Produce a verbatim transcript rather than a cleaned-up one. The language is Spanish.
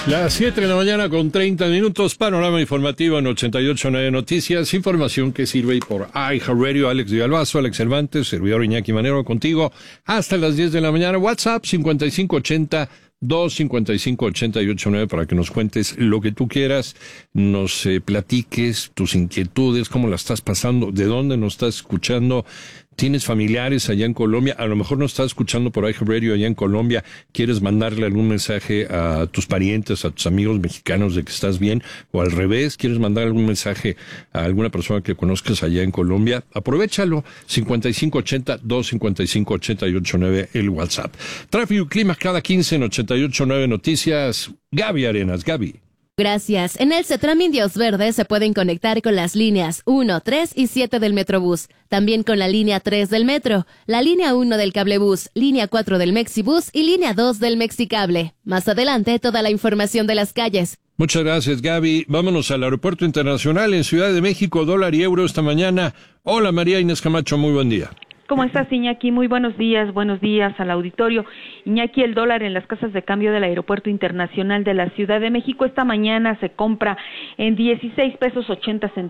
Las siete de la mañana con treinta minutos, panorama informativo en ochenta y ocho punto nueve Noticias, información que sirve por iHeartRadio. Alex Villalbazo, Alex Cervantes, servidor Iñaki Manero contigo hasta las diez de la mañana. WhatsApp cincuenta y cinco ochenta, dos cincuenta y cinco, ochenta y ocho nueve para que nos cuentes lo que tú quieras, nos eh, platiques tus inquietudes, cómo la estás pasando, de dónde nos estás escuchando. ¿Tienes familiares allá en Colombia? A lo mejor no estás escuchando por iHeartRadio allá en Colombia. ¿Quieres mandarle algún mensaje a tus parientes, a tus amigos mexicanos de que estás bien? O al revés, ¿quieres mandar algún mensaje a alguna persona que conozcas allá en Colombia? Aprovéchalo. cincuenta y cinco ochenta, dos cincuenta y cinco, ochenta y ocho nueve el WhatsApp. Tráfico y clima cada quince en ochenta y ocho punto nueve Noticias. Gaby Arenas. Gaby. Gracias. En el CETRAM Indios Verdes se pueden conectar con las líneas uno, tres y siete del Metrobús. También con la línea tres del Metro, la línea uno del Cablebús, línea cuatro del Mexibús y línea dos del Mexicable. Más adelante, toda la información de las calles. Muchas gracias, Gaby. Vámonos al Aeropuerto Internacional en Ciudad de México, dólar y euro esta mañana. Hola, María Inés Camacho, muy buen día. ¿Cómo estás, Iñaki? Muy buenos días, buenos días al auditorio. Iñaki, el dólar en las casas de cambio del Aeropuerto Internacional de la Ciudad de México esta mañana se compra en dieciséis pesos ochenta centavos.